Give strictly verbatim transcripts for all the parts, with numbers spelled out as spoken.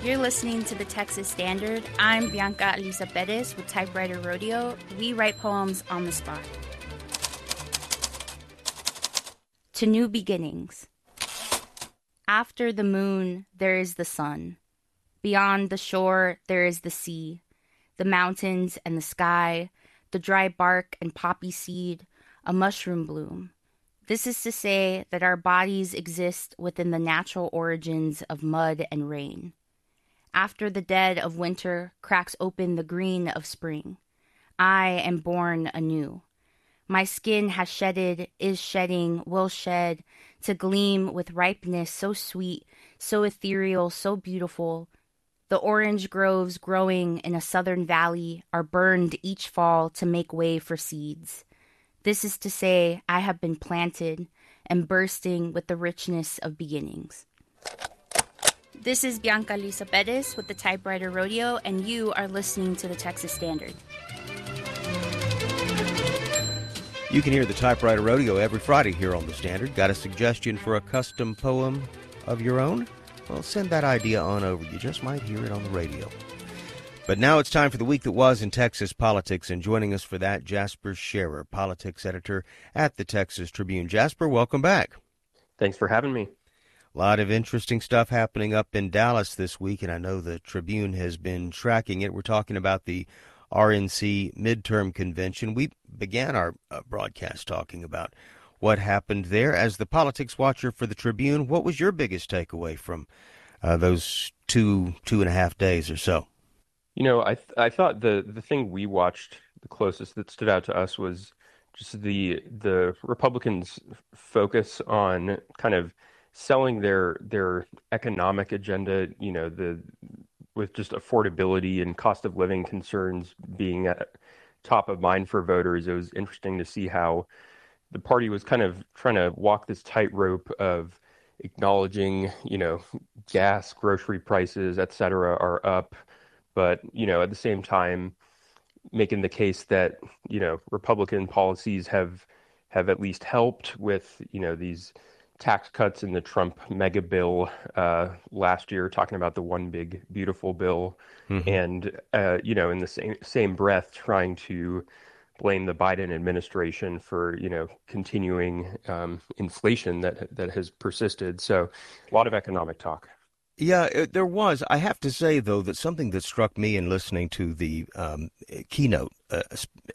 You're listening to the Texas Standard. I'm Bianca Elisa Perez with Typewriter Rodeo. We write poems on the spot. To New Beginnings. After the moon, there is the sun. Beyond the shore, there is the sea, the mountains and the sky, the dry bark and poppy seed, a mushroom bloom. This is to say that our bodies exist within the natural origins of mud and rain. After the dead of winter cracks open the green of spring, I am born anew. My skin has shedded, is shedding, will shed, to gleam with ripeness so sweet, so ethereal, so beautiful. The orange groves growing in a southern valley are burned each fall to make way for seeds. This is to say, I have been planted and bursting with the richness of beginnings. This is Bianca Lisa Perez with the Typewriter Rodeo, and you are listening to the Texas Standard. You can hear the Typewriter Rodeo every Friday here on the Standard. Got a suggestion for a custom poem of your own? Well, send that idea on over. You just might hear it on the radio. But now it's time for the week that was in Texas politics, and joining us for that, Jasper Scherer, politics editor at the Texas Tribune. Jasper, welcome back. Thanks for having me. A lot of interesting stuff happening up in Dallas this week, and I know the Tribune has been tracking it. We're talking about the R N C midterm convention. We began our uh, broadcast talking about what happened there. As the politics watcher for the Tribune, what was your biggest takeaway from uh, those two, two and a half days or so? You know, I th- I thought the, the thing we watched the closest that stood out to us was just the the Republicans' focus on kind of selling their their economic agenda, you know, the with just affordability and cost of living concerns being at top of mind for voters. It was interesting to see how the party was kind of trying to walk this tightrope of acknowledging, you know, gas, grocery prices, et cetera, are up, but, you know, at the same time, making the case that, you know, Republican policies have have at least helped with, you know, these tax cuts in the Trump mega bill uh, last year, talking about the one big beautiful bill, mm-hmm. and, uh, you know, in the same same breath, trying to blame the Biden administration for, you know, continuing um, inflation that that has persisted. So a lot of economic talk. Yeah, it, there was. I have to say, though, that something that struck me in listening to the um, keynote uh,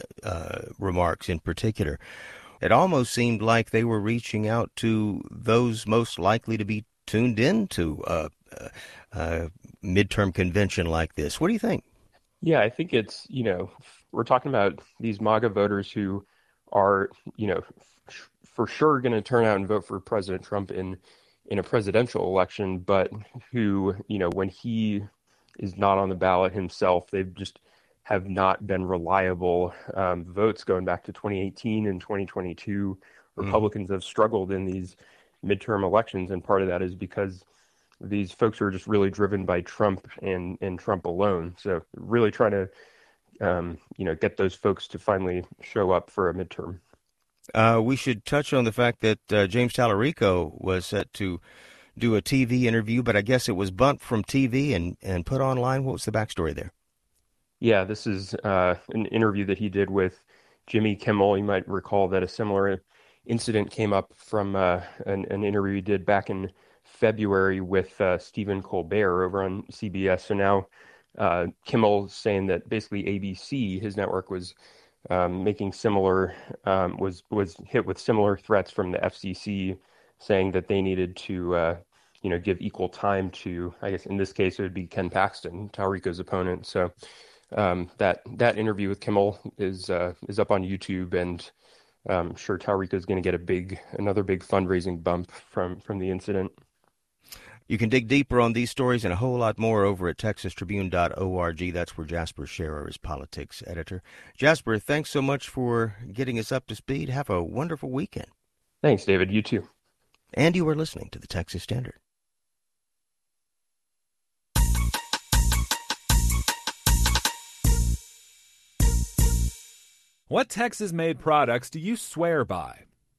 uh, remarks in particular, it almost seemed like they were reaching out to those most likely to be tuned in to a, a, a midterm convention like this. What do you think? Yeah, I think it's, you know, we're talking about these MAGA voters who are, you know, f- for sure going to turn out and vote for President Trump in in a presidential election, but who, you know, when he is not on the ballot himself, they've just have not been reliable um, votes going back to twenty eighteen and twenty twenty-two. Republicans mm. have struggled in these midterm elections, and part of that is because these folks are just really driven by Trump and, and Trump alone. So really trying to, um, you know, get those folks to finally show up for a midterm. Uh, we should touch on the fact that uh, James Tallarico was set to do a T V interview, but I guess it was bumped from T V and, and put online. What was the backstory there? Yeah, this is uh, an interview that he did with Jimmy Kimmel. You might recall that a similar incident came up from uh, an, an interview he did back in February with uh, Stephen Colbert over on C B S. So now uh, Kimmel saying that basically A B C, his network, was Um, making similar, um, was was hit with similar threats from the F C C, saying that they needed to, uh, you know, give equal time to, I guess in this case it would be Ken Paxton, Tallarico's opponent. So um, that that interview with Kimmel is uh, is up on YouTube, and I'm sure Tallarico is going to get a big, another big fundraising bump from from the incident. You can dig deeper on these stories and a whole lot more over at texas tribune dot org. That's where Jasper Scherer is politics editor. Jasper, thanks so much for getting us up to speed. Have a wonderful weekend. Thanks, David. You too. And you are listening to the Texas Standard. What Texas-made products do you swear by?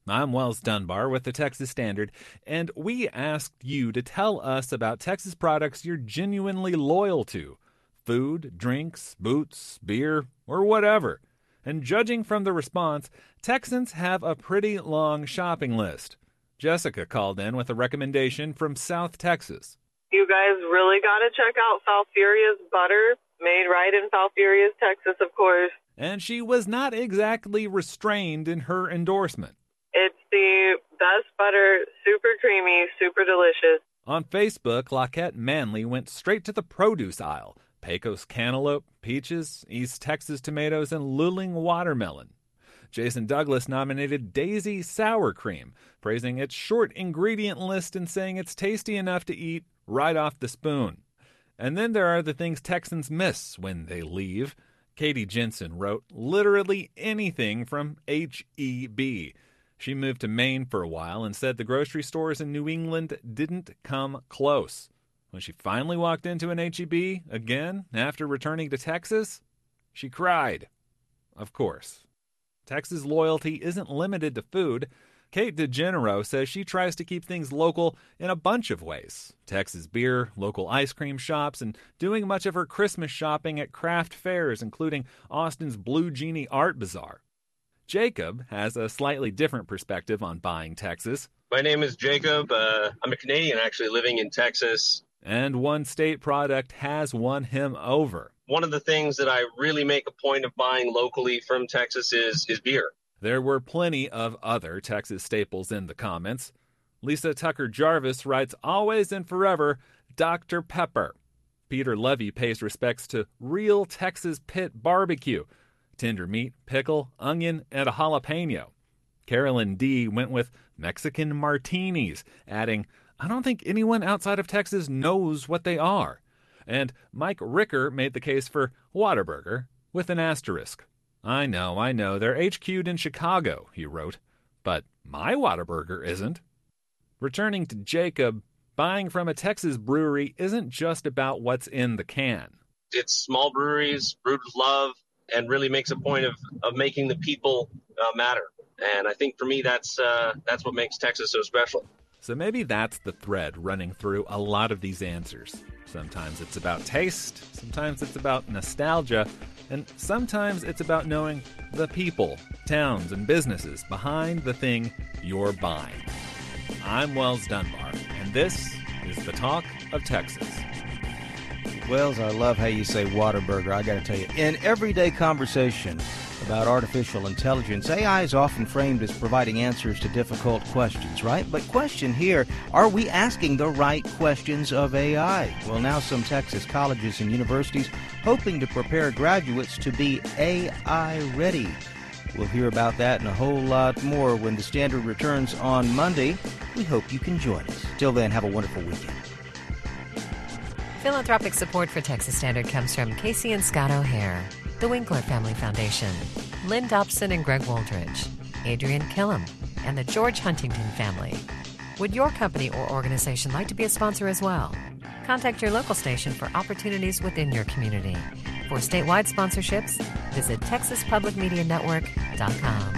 I'm Wells Dunbar with the Texas Standard, and we asked you to tell us about Texas products you're genuinely loyal to. Food, drinks, boots, beer, or whatever. And judging from the response, Texans have a pretty long shopping list. Jessica called in with a recommendation from South Texas. You guys really got to check out Falfurria's butter, made right in Falfurrias, Texas, of course. And she was not exactly restrained in her endorsement. It's the best butter, super creamy, super delicious. On Facebook, Laquette Manley went straight to the produce aisle. Pecos cantaloupe, peaches, East Texas tomatoes, and Luling watermelon. Jason Douglas nominated Daisy Sour Cream, praising its short ingredient list and saying it's tasty enough to eat right off the spoon. And then there are the things Texans miss when they leave. Katie Jensen wrote literally anything from H E B. She moved to Maine for a while and said the grocery stores in New England didn't come close. When she finally walked into an H E B again after returning to Texas, she cried. Of course. Texas loyalty isn't limited to food. Kate DeGenero says she tries to keep things local in a bunch of ways. Texas beer, local ice cream shops, and doing much of her Christmas shopping at craft fairs, including Austin's Blue Genie Art Bazaar. Jacob has a slightly different perspective on buying Texas. My name is Jacob. Uh, I'm a Canadian actually living in Texas. And one state product has won him over. One of the things that I really make a point of buying locally from Texas is, is beer. There were plenty of other Texas staples in the comments. Lisa Tucker Jarvis writes, always and forever, Doctor Pepper. Peter Levy pays respects to real Texas pit barbecue. Tender meat, pickle, onion, and a jalapeno. Carolyn D. went with Mexican martinis, adding, I don't think anyone outside of Texas knows what they are. And Mike Ricker made the case for Whataburger with an asterisk. I know, I know, they're H Q'd in Chicago, he wrote, but my Whataburger isn't. Returning to Jacob, buying from a Texas brewery isn't just about what's in the can. It's small breweries, brewed with love, and really makes a point of, of making the people uh, matter. And I think for me, that's uh, that's what makes Texas so special. So maybe that's the thread running through a lot of these answers. Sometimes it's about taste, sometimes it's about nostalgia, and sometimes it's about knowing the people, towns, and businesses behind the thing you're buying. I'm Wells Dunbar, and this is the Talk of Texas. Wells, I love how you say Whataburger. I got to tell you, in everyday conversation about artificial intelligence, A I is often framed as providing answers to difficult questions, right? But question here, are we asking the right questions of A I? Well, now some Texas colleges and universities hoping to prepare graduates to be A I ready. We'll hear about that and a whole lot more when the Standard returns on Monday. We hope you can join us. Till then, have a wonderful weekend. Philanthropic support for Texas Standard comes from Casey and Scott O'Hare, the Winkler Family Foundation, Lynn Dobson and Greg Wooldridge, Adrian Killam, and the George Huntington family. Would your company or organization like to be a sponsor as well? Contact your local station for opportunities within your community. For statewide sponsorships, visit texas public media network dot com.